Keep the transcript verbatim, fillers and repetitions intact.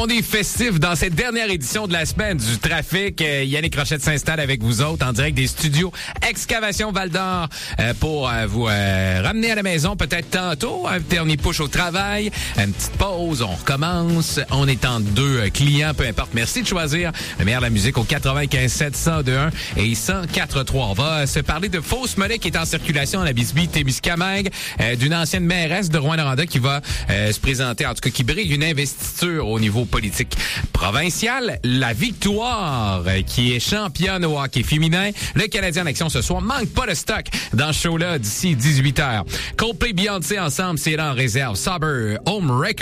on est festif dans cette dernière édition de la semaine du Trafic. Euh, Yannick Rochette s'installe avec vous autres en direct des studios Excavation Val-d'Or euh, pour euh, vous euh, ramener à la maison peut-être tantôt. Un dernier push au travail, une petite pause, on recommence. On est en deux euh, clients, peu importe. Merci de choisir le meilleur de la musique au quatre-vingt-quinze sept, cent deux un et cent quatre trois. On va euh, se parler de fausse monnaie qui est en circulation en Abitibi-Témiscamingue, euh, d'une ancienne mairesse de Rouyn-Noranda qui va euh, se présenter, en tout cas qui brille une investiture au niveau politique provincial. La Victoire euh, qui est championne au hockey féminin. Le Canadien en action ce soir. Manque pas de stock dans ce show-là d'ici dix-huit heures. Coldplay, Beyoncé ensemble, c'est là en réserve. Sober, Home Wrecker.